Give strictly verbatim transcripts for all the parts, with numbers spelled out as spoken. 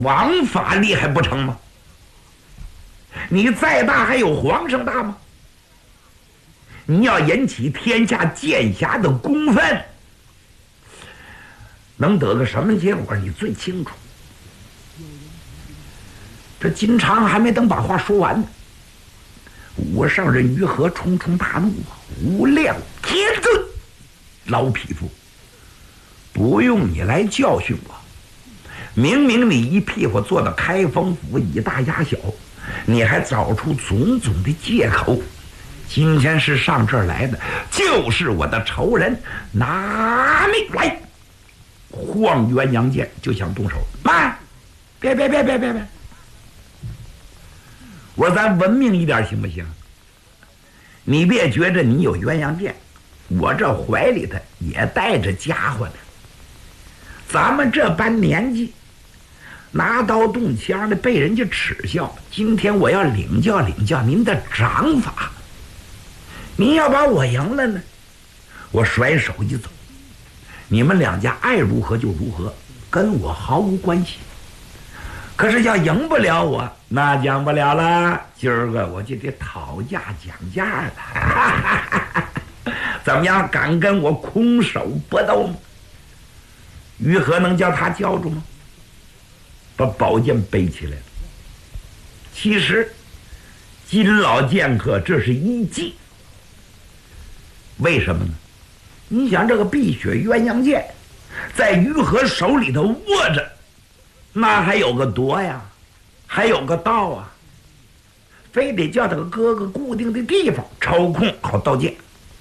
王法力还不成吗？你再大还有皇上大吗？你要引起天下剑侠的公愤，能得个什么结果你最清楚。这金常还没等把话说完呢，武圣人于和冲冲大怒啊！无量天尊，老匹夫，不用你来教训我，明明你一屁股坐到开封府，以大压小，你还找出种种的借口。今天是上这儿来的，就是我的仇人，拿命来！晃鸳鸯剑就想动手，慢，别别别别别别！我说咱文明一点行不行？你别觉着你有鸳鸯剑，我这怀里头也带着家伙呢。咱们这般年纪，拿刀动枪的被人家耻笑。今天我要领教领教您的掌法。您要把我赢了呢，我甩手一走，你们两家爱如何就如何，跟我毫无关系。可是要赢不了我，那讲不了了。今儿个我就得讨价讲价了。怎么样，敢跟我空手搏斗吗？于和能叫他叫住吗？把宝剑背起来了。其实金老剑客这是一计。为什么呢？你想这个碧血鸳鸯剑在于和手里头握着，那还有个夺呀，还有个盗啊，非得叫他搁个固定的地方抽空好盗剑。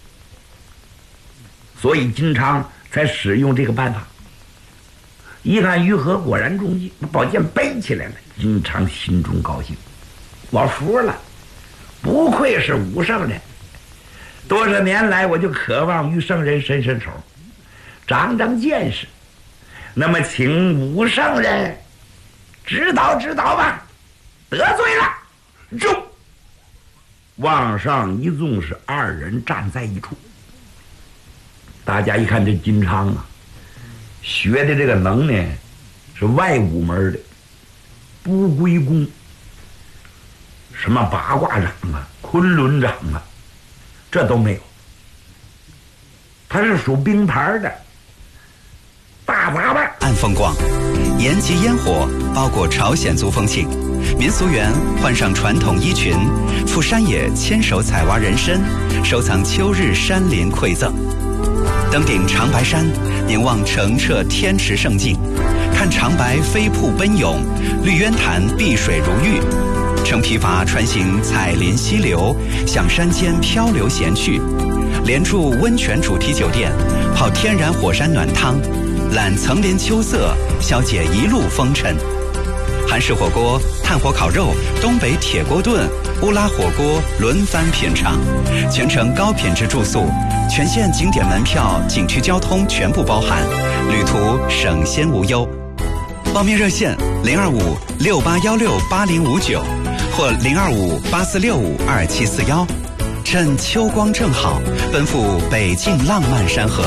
所以金常才使用这个办法。一看于和果然中计，把宝剑背起来了，金常心中高兴，我服了，不愧是武圣人。多少年来我就渴望与圣人伸伸手，长长见识。那么请武圣人指导指导吧。得罪了，就往上一纵，是二人站在一处。大家一看这金常啊，学的这个能呢是外武门的，不归功，什么八卦掌啊、昆仑掌啊，这都没有。他是属兵牌的大杂把。 暗风光，延吉烟火包裹朝鲜族风情。民俗园换上传统衣裙，赴山野牵手采挖人参，收藏秋日山林馈赠。登顶长白山，凝望澄澈天池胜境，看长白飞瀑奔涌，绿渊潭碧水如玉。乘皮筏穿行彩林溪流，向山间漂流闲趣，连住温泉主题酒店，泡天然火山暖汤，览层林秋色，消解一路风尘。韩式火锅、炭火烤肉、东北铁锅炖、乌拉火锅轮番品尝，全程高品质住宿，全县景点门票、景区交通全部包含，旅途省心无忧。报名热线零二五六八幺六八零五九或零二五八四六五二七四幺，趁秋光正好，奔赴北境浪漫山河。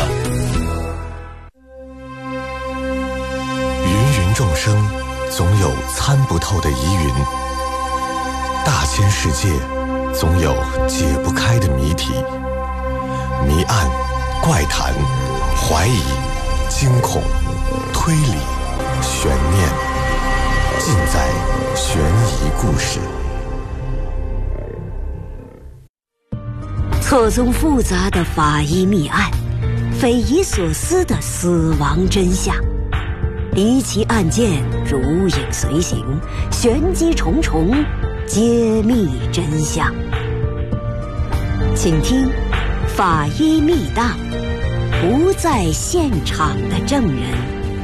芸芸众生，总有参不透的疑云；大千世界，总有解不开的谜题。谜案、怪谈、怀疑、惊恐、推理、悬念，尽在悬疑故事。 错综复杂的法医密案，匪夷所思的死亡真相，离奇案件如影随形，玄机重重，揭秘真相。请听《法医密档》，不在现场的证人。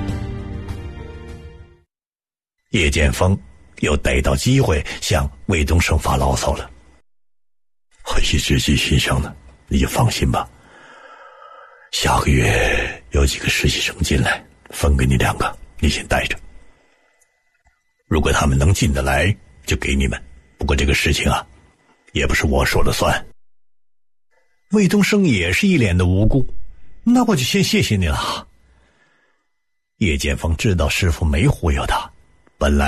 叶剑锋又逮到机会向魏东升发牢骚了。我一直记心上呢，你就放心吧。下个月有几个实习生进来，分给你两个，你先带着。如果他们能进得来，就给你们。不过这个事情啊，也不是我说了算。魏东升也是一脸的无辜，那我就先谢谢你了。叶剑锋知道师傅没忽悠他， 本来